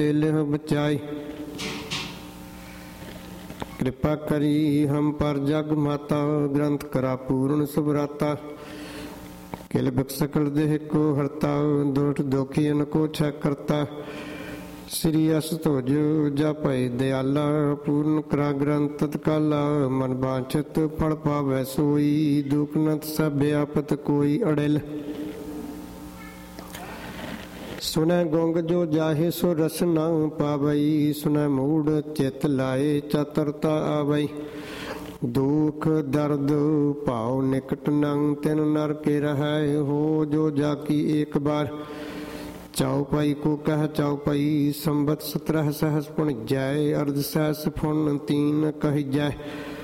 ਲਿਹ ਬਚਾਈ। ਕਿਰਪਾ ਕਰੀ ਹਮ ਪਰ ਜਗ ਮਾਤਾ, ਗ੍ਰੰਥ ਕਰਾ ਪੂਰਨ ਸੁਭਰਾਤਾ। ਕਿਲ ਬਿਕ ਸਕਲ ਦੇਹ ਕੋ ਹਰਤਾ, ਦੁਠ ਦੋਖੀਨ ਕੋ ਛੈ ਕਰਤਾ। ਸ੍ਰੀ ਅਸ ਧੁਜ ਜਪੈ ਦਿਆਲਾ, ਪੂਰਨ ਕਰਾ ਗ੍ਰੰਥ ਤਤਕਾਲਾ। ਮਨ ਬਾਂਛਤ ਫਲ ਪਾਵੈ ਸੋਈ, ਦੁਖ ਨਤ ਸਭ ਆਪਤ ਕੋਈ ਅੜਿਲ। ਸੁਨੈ ਗੁੰਗ ਜੋ ਜਾਹੇ ਸੋ ਰਸ ਨਾ ਪਾਵਈ, ਸੁਨੈ ਮੂੜ ਚਿਤ ਲਾਏ ਚਤੁਰਤਾ ਆਵਈ। ਦੁਖ ਦਰਦ ਭਾਉ ਨਿਕਟ ਨੰਗ, ਤਿਨ ਨਰ ਕੇ ਰਹੈ ਹੋ ਜੋ ਜਾਕੀ ਏਕ ਬਾਰ। ਚਉਪਈ ਕੋ ਕਹਿ ਚਉਪਈ, ਸੰਬਤ 17 ਸਹਸ ਪੁਣ ਜੈ। ਅਰਧ ਸਹਸ ਪੁਣ 3 ਕਹਿ ਜੈ।